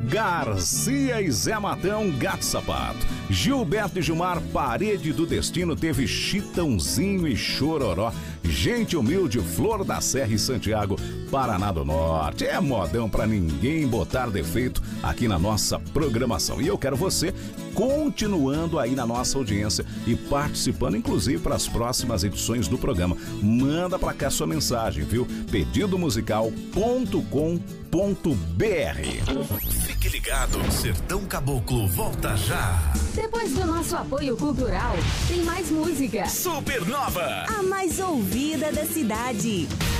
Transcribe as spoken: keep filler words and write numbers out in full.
Garcia e Zé Matão, Gato Sapato. Gilberto e Gilmar, Parede do Destino, teve Chitãozinho e Chororó. Gente Humilde, Flor da Serra e Santiago, Paraná do Norte. É modão pra ninguém botar defeito aqui na nossa programação. E eu quero você continuando aí na nossa audiência e participando, inclusive, para as próximas edições do programa. Manda pra cá sua mensagem, viu? pedido musical ponto com ponto br. Fique ligado, Sertão Caboclo volta já. Depois do nosso apoio cultural, tem mais música. Supernova, a mais ouvida da cidade.